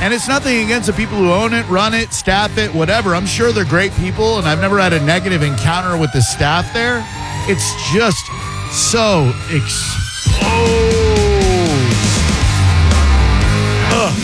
And it's nothing against the people who own it, run it, staff it, whatever. I'm sure they're great people, and I've never had a negative encounter with the staff there. It's just so exposed. Ugh.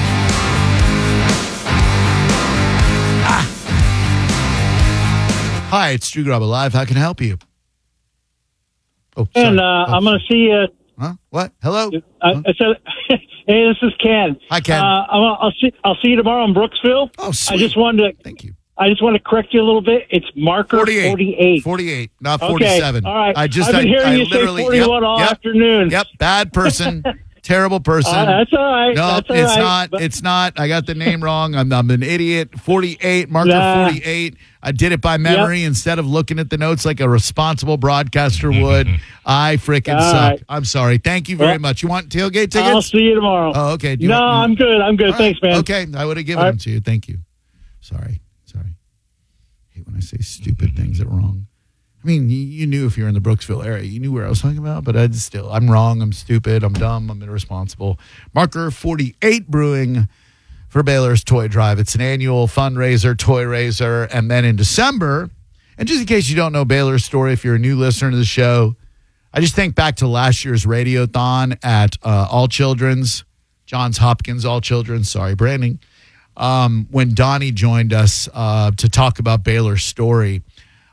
Hi, it's Stu Graba Live. How can I help you? Oh, sorry. And I'm going to see you. Huh? What? Hello? I said, hey, this is Ken. Hi, Ken. I'll see you tomorrow in Brooksville. Oh, sweet. I just wanted to. Thank you. I just want to correct you a little bit. It's marker 48. 48, not 47. Okay, all right. I've been hearing you say 41 all afternoon. Yep, bad person. Terrible person. That's all right. No, That's all it's right. not. But it's not. I got the name wrong. I'm an idiot. 48, marker 48. I did it by memory instead of looking at the notes like a responsible broadcaster would. I freaking suck. Right. I'm sorry. Thank you very much. You want tailgate tickets? I'll see you tomorrow. Oh, okay. I'm good. I'm good. Thanks, man. Okay, I would have given them to you. Thank you. Sorry. I hate when I say stupid things that are wrong. I mean, you knew if you're in the Brooksville area, you knew where I was talking about, but I'm wrong, I'm stupid, I'm dumb, I'm irresponsible. Marker 48 Brewing for Baylor's Toy Drive. It's an annual fundraiser, toy raiser, and then in December, and just in case you don't know Baylor's story, if you're a new listener to the show, I just think back to last year's Radiothon at All Children's, Johns Hopkins All Children's, sorry, branding, when Donnie joined us to talk about Baylor's story.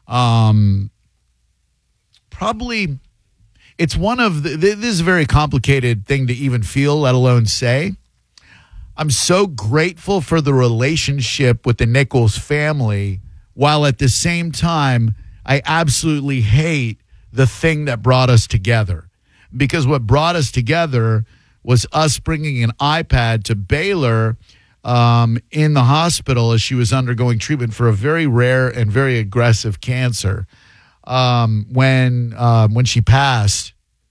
Probably, it's one of this is a very complicated thing to even feel, let alone say. I'm so grateful for the relationship with the Nichols family, while at the same time, I absolutely hate the thing that brought us together. Because what brought us together was us bringing an iPad to Baylor in the hospital as she was undergoing treatment for a very rare and very aggressive cancer. When she passed,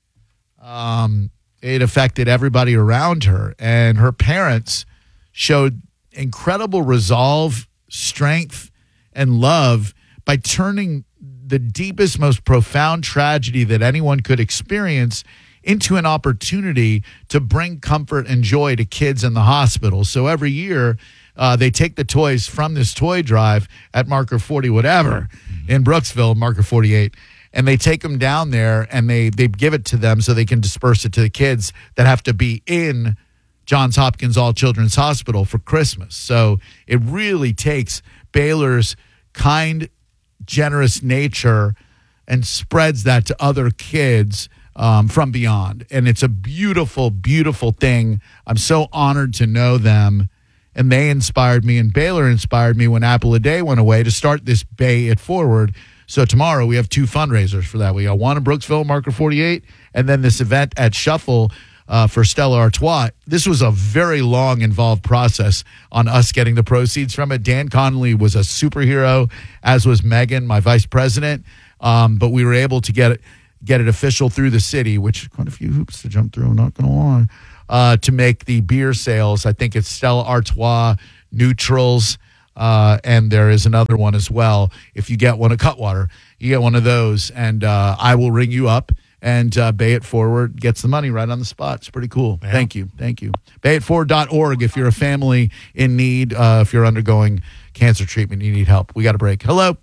it affected everybody around her, and her parents showed incredible resolve, strength, and love by turning the deepest, most profound tragedy that anyone could experience into an opportunity to bring comfort and joy to kids in the hospital. So every year, they take the toys from this toy drive at marker 40, whatever, in Brooksville, marker 48, and they take them down there and they give it to them so they can disperse it to the kids that have to be in Johns Hopkins All Children's Hospital for Christmas. So it really takes Baylor's kind, generous nature and spreads that to other kids from beyond. And it's a beautiful, beautiful thing. I'm so honored to know them. And they inspired me, and Baylor inspired me when Apple a Day went away to start this Bay It Forward. So tomorrow we have two fundraisers for that. We got one in Brooksville, marker 48, and then this event at Shuffle for Stella Artois. This was a very long, involved process on us getting the proceeds from it. Dan Connolly was a superhero, as was Megan, my vice president. But we were able to get it official through the city, which quite a few hoops to jump through, I'm not going to lie. To make the beer sales. I think it's Stella Artois, Neutrals, and there is another one as well. If you get one of Cutwater, you get one of those, and I will ring you up, and Bay It Forward gets the money right on the spot. It's pretty cool. Yeah. Thank you. BayItForward.org if you're a family in need, if you're undergoing cancer treatment, you need help. We got a break. Hello.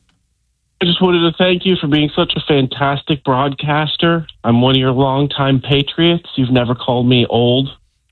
I just wanted to thank you for being such a fantastic broadcaster. I'm one of your longtime Patriots. You've never called me old.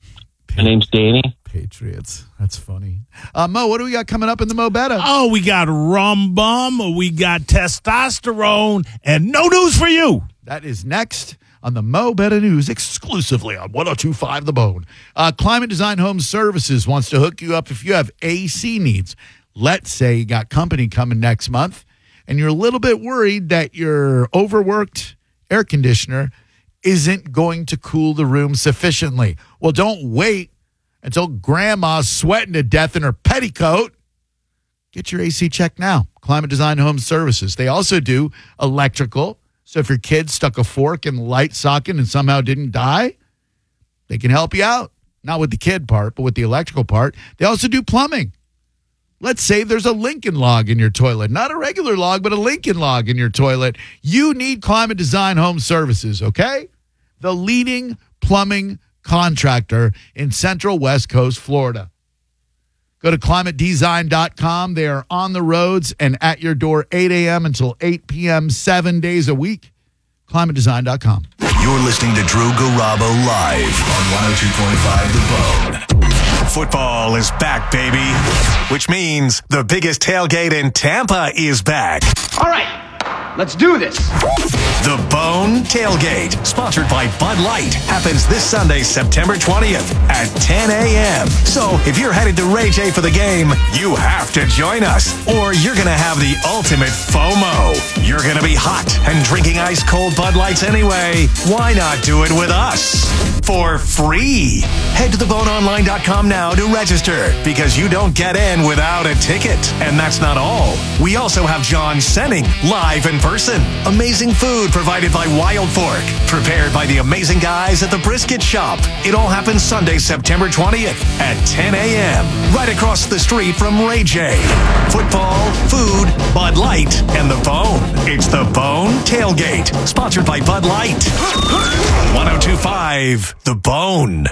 My name's Danny. Patriots. That's funny. Mo, what do we got coming up in the Mo Betta? Oh, we got Rum Bum, we got testosterone, and no news for you. That is next on the Mo Betta News, exclusively on 102.5 The Bone. Climate Design Home Services wants to hook you up if you have AC needs. Let's say you got company coming next month, and you're a little bit worried that your overworked air conditioner isn't going to cool the room sufficiently. Well, don't wait until grandma's sweating to death in her petticoat. Get your AC checked now. Climate Design Home Services. They also do electrical. So if your kid stuck a fork in the light socket and somehow didn't die, they can help you out. Not with the kid part, but with the electrical part. They also do plumbing. Let's say there's a Lincoln log in your toilet. Not a regular log, but a Lincoln log in your toilet. You need Climate Design Home Services, okay? The leading plumbing contractor in Central West Coast, Florida. Go to climatedesign.com. They are on the roads and at your door 8 a.m. until 8 p.m., 7 days a week. climatedesign.com. You're listening to Drew Garabo live on 102.5 The Bone. Football is back, baby, which means the biggest tailgate in Tampa is back. All right, let's do this. The Bone Tailgate, sponsored by Bud Light, happens this Sunday, September 20th at 10 a.m. So if you're headed to Ray J for the game, you have to join us, or you're going to have the ultimate FOMO. You're going to be hot and drinking ice-cold Bud Lights anyway. Why not do it with us for free? Head to theboneonline.com now to register, because you don't get in without a ticket. And that's not all. We also have John Senning live in person. Amazing food provided by Wild Fork, prepared by the amazing guys at the Brisket Shop. It all happens Sunday, September 20th at 10 a.m. right across the street from Ray J. Football, food, Bud Light, and The Bone. It's The Bone Tailgate, sponsored by Bud Light. 102.5 The Bone.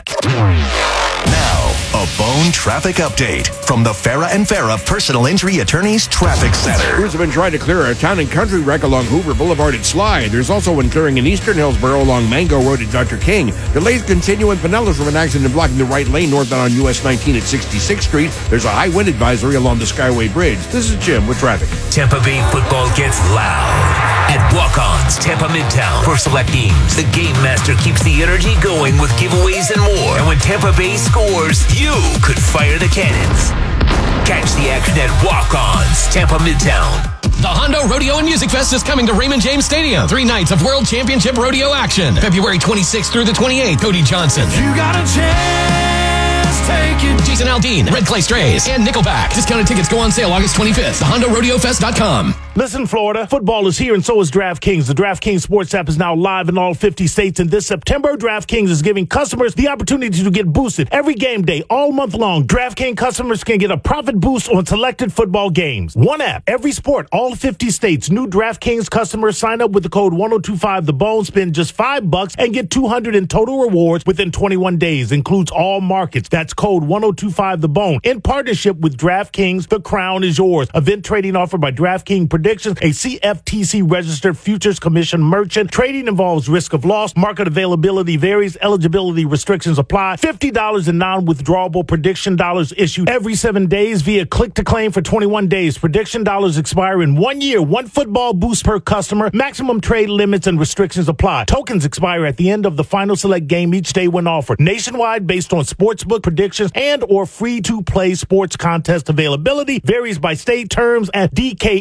Now, a Bone traffic update from the Farah and Farah Personal Injury Attorneys Traffic Center. Crews have been trying to clear a town and country wreck along Hoover Boulevard at Slide. There's also one clearing in Eastern Hillsborough along Mango Road at Dr. King. Delays continue in Pinellas from an accident blocking the right lane northbound on US 19 at 66th Street. There's a high wind advisory along the Skyway Bridge. This is Jim with traffic. Tampa Bay football gets loud at Walk-Ons Tampa Midtown. For select games, the Game Master keeps the energy going with giveaways and more. And when Tampa Bay scores, you could fire the cannons. Catch the action at Walk-Ons Tampa Midtown. The Hondo Rodeo and Music Fest is coming to Raymond James Stadium. 3 nights of World Championship Rodeo action. February 26th through the 28th. Cody Johnson. You got a chance, take it. Jason Aldean, Red Clay Strays, and Nickelback. Discounted tickets go on sale August 25th. TheHondoRodeoFest.com. Listen, Florida, football is here and so is DraftKings. The DraftKings Sports app is now live in all 50 states. And this September, DraftKings is giving customers the opportunity to get boosted every game day, all month long. DraftKings customers can get a profit boost on selected football games. One app, every sport, all 50 states. New DraftKings customers sign up with the code 1025TheBone, spend just $5 and get $200 in total rewards within 21 days. Includes all markets. That's code 1025TheBone. In partnership with DraftKings, the crown is yours. Event trading offered by DraftKings Predictions, a CFTC registered futures commission merchant. Trading involves risk of loss. Market availability varies. Eligibility restrictions apply. $50 in non-withdrawable prediction dollars issued every 7 days via click to claim for 21 days. Prediction dollars expire in 1 year. One football boost per customer. Maximum trade limits and restrictions apply. Tokens expire at the end of the final select game each day when offered. Nationwide based on sportsbook predictions and or free-to-play sports contest availability. Varies by state. Terms at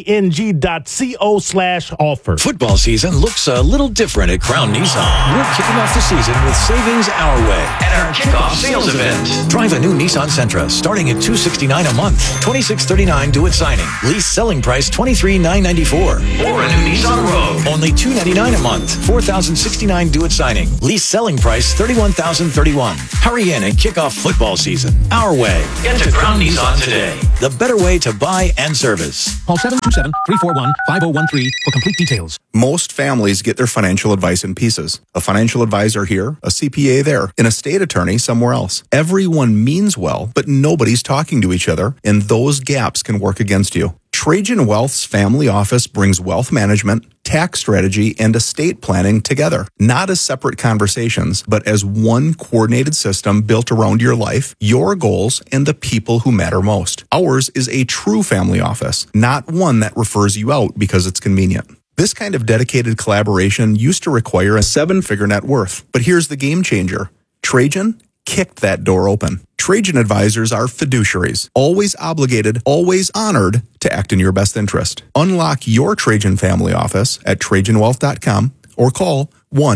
dkng.co/offer. Football season looks a little different at Crown Nissan. We're kicking off the season with savings our way At our kickoff sales event. Drive a new Nissan Sentra starting at $269 a month, $2,639 due at signing. Lease selling price $23,994. Or a new Nissan Rogue. Only $299 a month, $4,069 due at signing. Lease selling price $31,031. Hurry in and kick off football season our way. Get to Crown Nissan today. The better way to buy and service. Call 727-341-5013 for complete details. Most families get their financial advice in pieces. A financial advisor here, a CPA there, an estate attorney somewhere else. Everyone means well, but nobody's talking to each other, and those gaps can work against you. Trajan Wealth's family office brings wealth management, tax strategy, and estate planning together, not as separate conversations, but as one coordinated system built around your life, your goals, and the people who matter most. Ours is a true family office, not one that refers you out because it's convenient. This kind of dedicated collaboration used to require a 7-figure net worth, but here's the game changer. Trajan kicked that door open. Trajan advisors are fiduciaries, always obligated, always honored to act in your best interest. Unlock your Trajan family office at TrajanWealth.com or call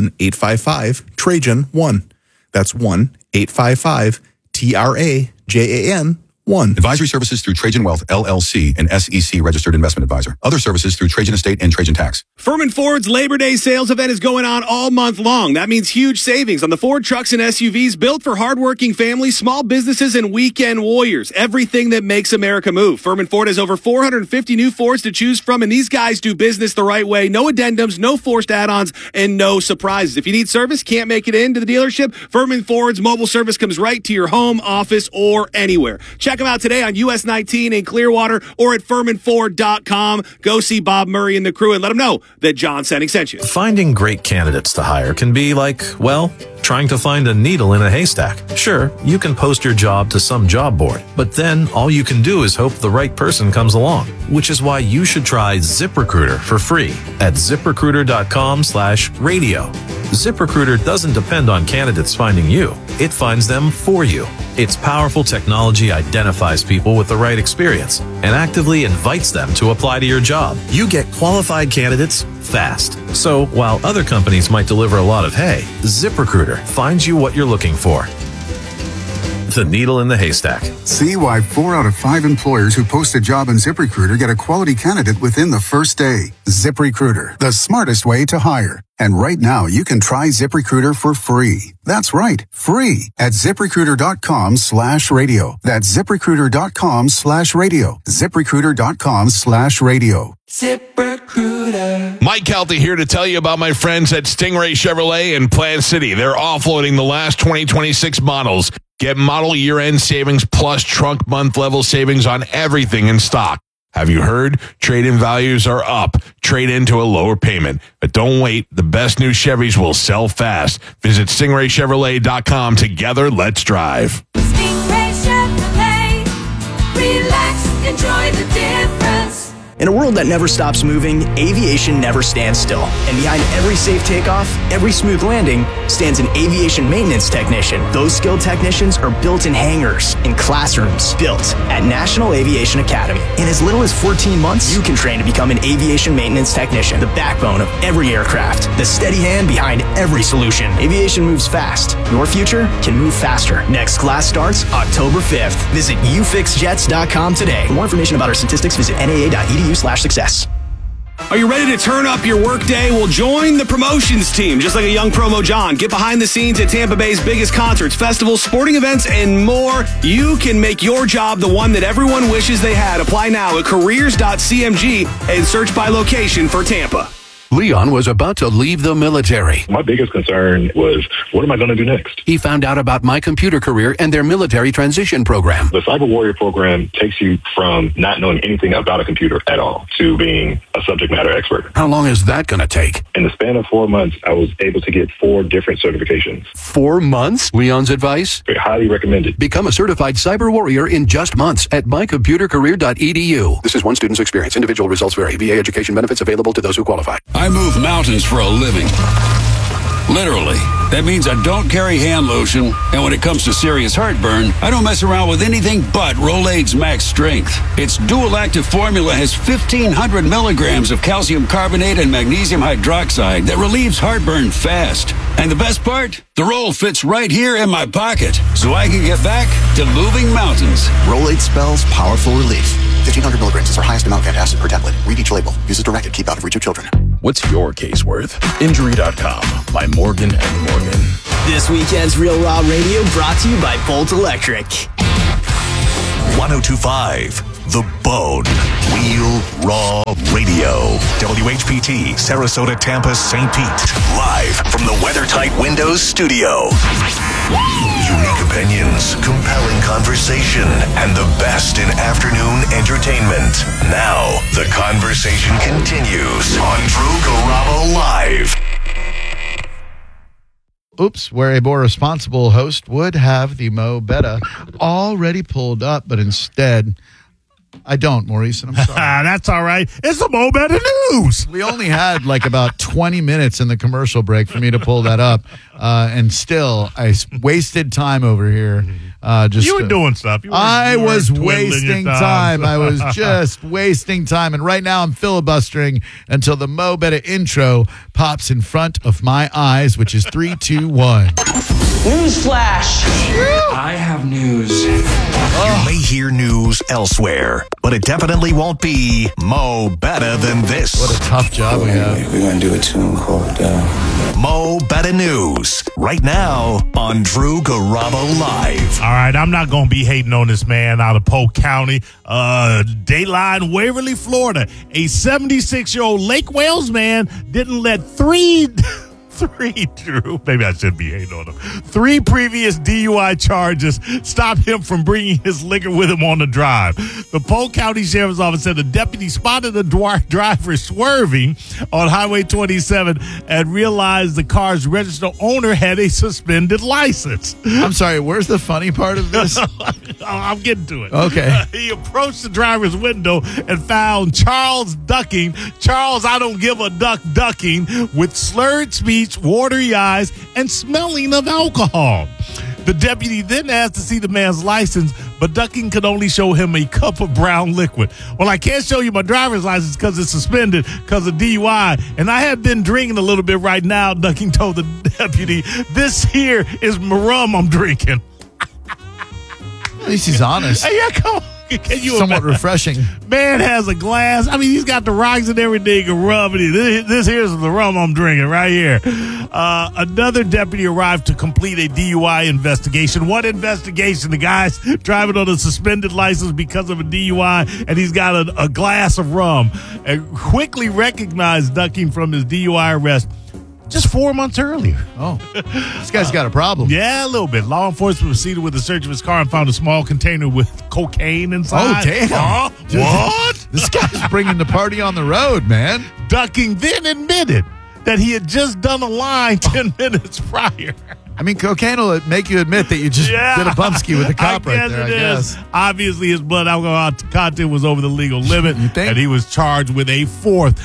1-855-TRAJAN-1. That's 1-855-TRAJAN-1. Advisory services through Trajan Wealth, LLC, an SEC registered investment advisor. Other services through Trajan Estate and Trajan Tax. Furman Ford's Labor Day sales event is going on all month long. That means huge savings on the Ford trucks and SUVs built for hardworking families, small businesses, and weekend warriors. Everything that makes America move. Furman Ford has over 450 new Fords to choose from, and these guys do business the right way. No addendums, no forced add-ons, and no surprises. If you need service, can't make it into the dealership, Furman Ford's mobile service comes right to your home, office, or anywhere. Check Check them out today on US 19 in Clearwater or at FurmanFord.com. Go see Bob Murray and the crew and let them know that John Senning sent you. Finding great candidates to hire can be like, well, trying to find a needle in a haystack. Sure, you can post your job to some job board, but then all you can do is hope the right person comes along, which is why you should try ZipRecruiter for free at ZipRecruiter.com/radio. ZipRecruiter doesn't depend on candidates finding you. It finds them for you. Its powerful technology identifies people with the right experience and actively invites them to apply to your job. You get qualified candidates fast. So while other companies might deliver a lot of hay, ZipRecruiter finds you what you're looking for. The needle in the haystack. See why 4 out of 5 employers who post a job in ZipRecruiter get a quality candidate within the first day. ZipRecruiter, the smartest way to hire. And right now, you can try ZipRecruiter for free. That's right, free at ZipRecruiter.com/radio. That's ZipRecruiter.com/radio. ZipRecruiter.com/radio. ZipRecruiter. Mike Calta here to tell you about my friends at Stingray Chevrolet in Plant City. They're offloading the last 2026 models. Get model year-end savings plus trunk month level savings on everything in stock. Have you heard? Trade-in values are up. Trade into a lower payment. But don't wait. The best new Chevys will sell fast. Visit StingrayChevrolet.com. Together, let's drive. Stingray Chevrolet. Relax, enjoy the difference. In a world that never stops moving, aviation never stands still. And behind every safe takeoff, every smooth landing, stands an aviation maintenance technician. Those skilled technicians are built in hangars, in classrooms, built at National Aviation Academy. In as little as 14 months, you can train to become an aviation maintenance technician, the backbone of every aircraft, the steady hand behind every solution. Aviation moves fast. Your future can move faster. Next class starts October 5th. Visit ufixjets.com today. For more information about our statistics, visit naa.edu/success. Are you ready to turn up your workday? Well, join the promotions team, just like a young promo John. Get behind the scenes at Tampa Bay's biggest concerts, festivals, sporting events, and more. You can make your job the one that everyone wishes they had. Apply now at careers.cmg and search by location for Tampa. Leon was about to leave the military. My biggest concern was, what am I going to do next? He found out about My Computer Career and their military transition program. The Cyber Warrior program takes you from not knowing anything about a computer at all to being a subject matter expert. How long is that going to take? In the span of 4 months, I was able to get 4 different certifications. 4 months? Leon's advice? Highly recommended. Become a certified cyber warrior in just months at mycomputercareer.edu. This is one student's experience. Individual results vary. VA education benefits available to those who qualify. I move mountains for a living. Literally. That means I don't carry hand lotion, and when it comes to serious heartburn, I don't mess around with anything but Rolaids Max Strength. Its dual-active formula has 1,500 milligrams of calcium carbonate and magnesium hydroxide that relieves heartburn fast. And the best part? The roll fits right here in my pocket, so I can get back to moving mountains. Rolaids spells powerful relief. 1,500 milligrams is our highest amount of antacid per tablet. Read each label. Use as directed. Keep out of reach of children. What's your case worth? Injury.com by Morgan & Morgan. This weekend's Real Raw Radio brought to you by Bolt Electric. 102.5 The Bone. Real Raw Radio. WHPT, Sarasota, Tampa, St. Pete. Live from the WeatherTight Windows studio. Unique opinions, compelling conversation, and the best in afternoon entertainment. Now, the conversation continues on Drew Garabo Live. Oops, where a more responsible host would have the Mo Betta already pulled up, but instead, I don't, Maurice, and I'm sorry. That's all right. It's the Mo Betta News. We only had like about 20 minutes in the commercial break for me to pull that up, and still, I wasted time over here. You were doing stuff. I was wasting time. I was just wasting time. And right now, I'm filibustering until the Mo Betta intro pops in front of my eyes, which is 3, 2, 1. Newsflash. I have news. You may hear news elsewhere, but it definitely won't be Mo Betta than this. What a tough job we have. We're going to do a tune called Mo Betta News, right now on Drew Garabo Live. All right, I'm not going to be hating on this man out of Polk County, Dayline, Waverly, Florida. A 76-year-old Lake Wales man didn't let three Maybe I shouldn't be hating on him. 3 previous DUI charges stopped him from bringing his liquor with him on the drive. The Polk County Sheriff's Office said the deputy spotted the driver swerving on Highway 27 and realized the car's registered owner had a suspended license. I'm sorry, where's the funny part of this? I'm getting to it. Okay. He approached the driver's window and found Charles ducking. Charles, I don't give a ducking with slurred speech, watery eyes, and smelling of alcohol. The deputy then asked to see the man's license, but ducking could only show him a cup of brown liquid. Well, I can't show you my driver's license because it's suspended because of DUI, and I have been drinking a little bit right now, ducking told the deputy. This here is my rum I'm drinking. At least he's honest. Hey, yeah, come on. Can you Somewhat imagine? refreshing. Man has a glass. I mean, he's got the rocks and everything and rum. This here's the rum I'm drinking right here. Another deputy arrived to complete a DUI investigation. What investigation? The guy's driving on a suspended license because of a DUI, and he's got a glass of rum. And quickly recognized ducking from his DUI arrest just 4 months earlier. Oh, this guy's got a problem. Yeah, a little bit. Law enforcement proceeded with the search of his car and found a small container with cocaine inside. Oh, damn. What? This guy's bringing the party on the road, man. Ducking then admitted that he had just done a line 10 minutes prior. I mean, cocaine will make you admit that you just did a bumpski with a cop right there, I guess. Obviously, his blood alcohol content was over the legal limit, and he was charged with a 4th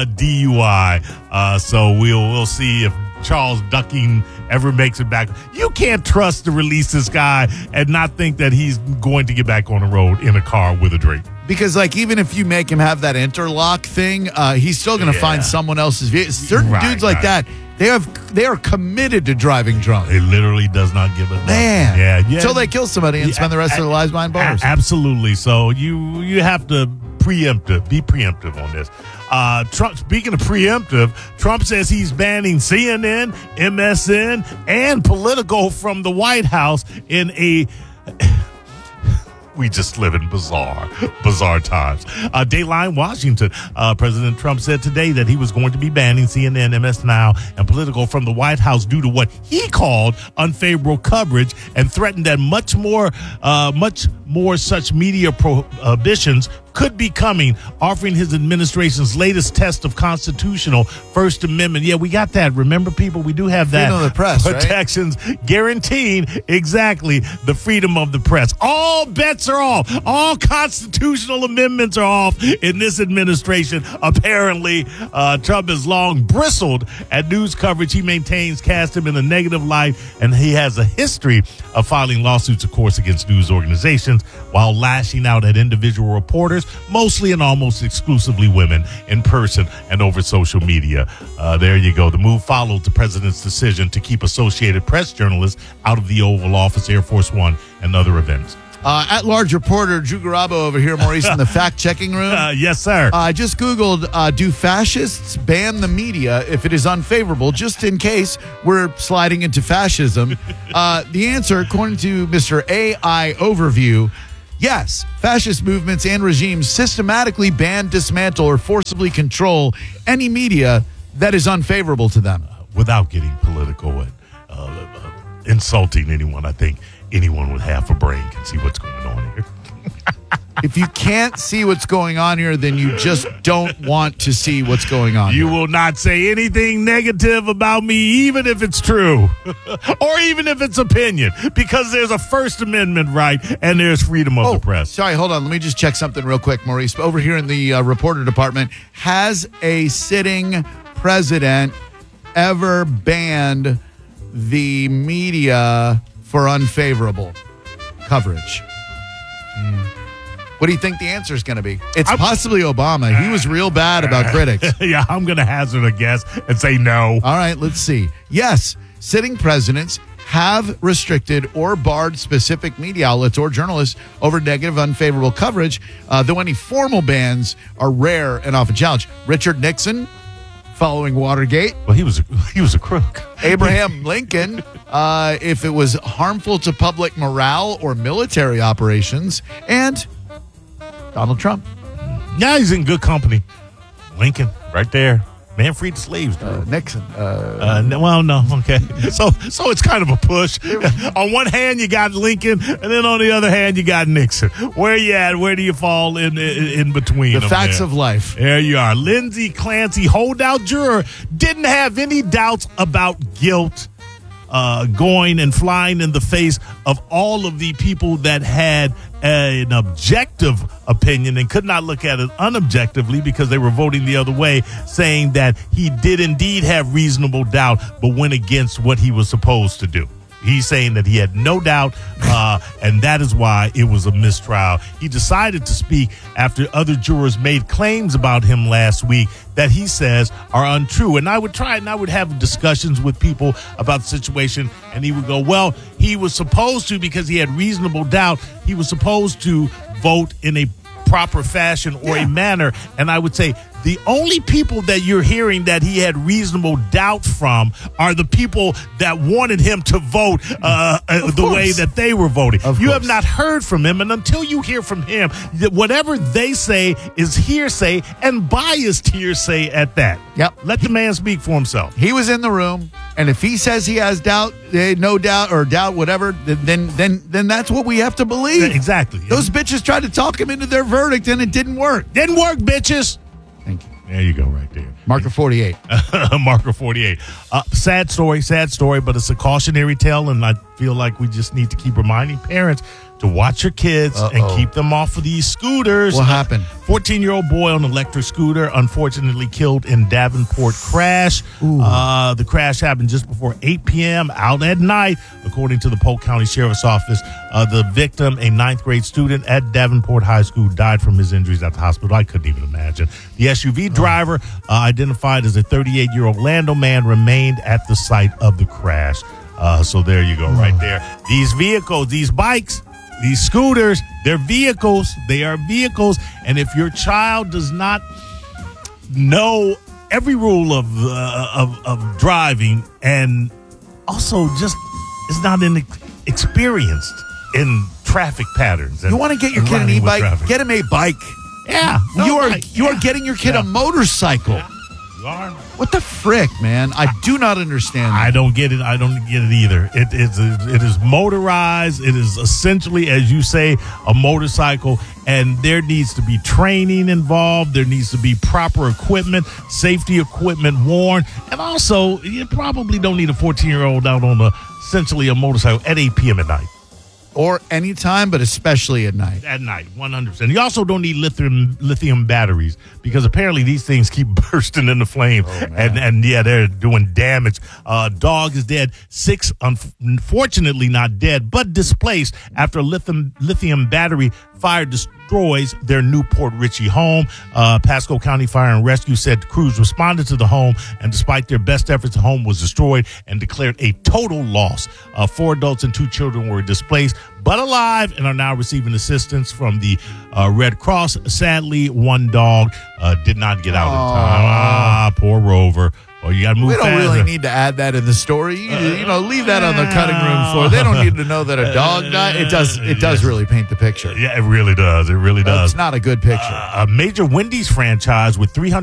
DUI. So we'll see if Charles Ducking ever makes it back. You can't trust to release this guy and not think that he's going to get back on the road in a car with a drink. Because, like, even if you make him have that interlock thing, he's still going to find someone else's vehicle. Certain dudes like that, they are committed to driving drunk. It literally does not give a damn. Man. Yeah. Until they kill somebody and spend the rest of their lives behind bars. Absolutely. So you have to be preemptive on this. Trump, speaking of preemptive, Trump says he's banning CNN, MSN, and Politico from the White House in a... We just live in bizarre times. Dayline Washington, President Trump said today that he was going to be banning CNN, MS Now, and Politico from the White House due to what he called unfavorable coverage, and threatened that much more such media prohibitions could be coming, offering his administration's latest test of constitutional First Amendment. Yeah, we got that. Remember, people, we do have that. Freedom of the press, protections guaranteeing exactly the freedom of the press. All bets are off. All constitutional amendments are off in this administration. Apparently, Trump has long bristled at news coverage he maintains cast him in a negative light, and he has a history of filing lawsuits, of course, against news organizations while lashing out at individual reporters, mostly and almost exclusively women, in person and over social media. There you go. The move followed the president's decision to keep Associated Press journalists out of the Oval Office, Air Force One, and other events. At-large reporter Drew Garabo over here, Maurice, in the fact-checking room. Yes, sir. I just Googled, do fascists ban the media if it is unfavorable, just in case we're sliding into fascism? The answer, according to Mr. AI Overview, yes, fascist movements and regimes systematically ban, dismantle, or forcibly control any media that is unfavorable to them. Without getting political and insulting anyone, I think anyone with half a brain can see what's going on here. If you can't see what's going on here, then you just don't want to see what's going on. You will not say anything negative about me, even if it's true, or even if it's opinion, because there's a First Amendment right and there's freedom of the press. Sorry, hold on. Let me just check something real quick, Maurice. Over here in the reporter department, has a sitting president ever banned the media for unfavorable coverage? What do you think the answer is going to be? It's possibly Obama. He was real bad about critics. Yeah, I'm going to hazard a guess and say no. All right, let's see. Yes, sitting presidents have restricted or barred specific media outlets or journalists over negative, unfavorable coverage, though any formal bans are rare and often challenged. Richard Nixon, following Watergate. Well, he was a crook. Abraham Lincoln, if it was harmful to public morale or military operations, and Donald Trump. Yeah, he's in good company. Lincoln, right there. Man freed the slaves, dude. Nixon. Well, no, okay. So it's kind of a push. On one hand, you got Lincoln, and then on the other hand, you got Nixon. Where you at? Where do you fall in between? The facts of life. There you are. Lindsey Clancy, holdout juror, didn't have any doubts about guilt. Going and flying in the face of all of the people that had an objective opinion and could not look at it unobjectively because they were voting the other way, saying that he did indeed have reasonable doubt, but went against what he was supposed to do. He's saying that he had no doubt, and that is why it was a mistrial. He decided to speak after other jurors made claims about him last week that he says are untrue. And I would have discussions with people about the situation, and he would go, well, he was supposed to, because he had reasonable doubt, he was supposed to vote in a proper fashion or a manner. And I would say the only people that you're hearing that he had reasonable doubt from are the people that wanted him to vote the way that they were voting. You have not heard from him, and until you hear from him, whatever they say is hearsay, and biased hearsay at that. Yep. Let the man speak for himself. He was in the room, and if he says he has doubt, no doubt, or doubt, whatever, then that's what we have to believe. Yeah, exactly. Those bitches tried to talk him into their verdict, and it didn't work. Didn't work, bitches. Thank you. There you go, right there. Marker 48. Marker 48. Sad story, but it's a cautionary tale, and I feel like we just need to keep reminding parents to watch your kids and keep them off of these scooters. What happened? 14-year-old boy on an electric scooter unfortunately killed in Davenport crash. The crash happened just before 8 p.m. out at night, according to the Polk County Sheriff's Office. The victim, a 9th grade student at Davenport High School, died from his injuries at the hospital. I couldn't even imagine. The SUV driver, identified as a 38-year-old Lando man, remained at the site of the crash. So there you go, right there. These vehicles, these bikes, these scooters, they're vehicles. They are vehicles. And if your child does not know every rule of driving, and also just is not experienced in traffic patterns. You want to get your kid an e-bike? Get him a bike. Yeah. You are getting your kid a motorcycle. Yeah. You are. What the frick, man? I do not understand that. I don't get it. I don't get it either. It is motorized. It is essentially, as you say, a motorcycle, and there needs to be training involved. There needs to be proper equipment, safety equipment worn, and also you probably don't need a 14-year-old out on essentially a motorcycle at 8 p.m. at night. Or anytime, but especially at night. At night, 100%. You also don't need lithium batteries, because apparently these things keep bursting into flame. And yeah, they're doing damage. Dog is dead. 6, unfortunately not dead, but displaced after a lithium battery fire destroys their Newport Richey home. Pasco County Fire and Rescue said crews responded to the home, and despite their best efforts, the home was destroyed and declared a total loss. 4 adults and 2 children were displaced, but alive, and are now receiving assistance from the Red Cross. Sadly, 1 dog did not get out in time. Poor Rover. Well, you got to move faster. We don't really need to add that in the story. Leave that on the cutting room floor. They don't need to know that a dog died. It does really paint the picture. Yeah, it really does. It really does. It's not a good picture. A major Wendy's franchise with 300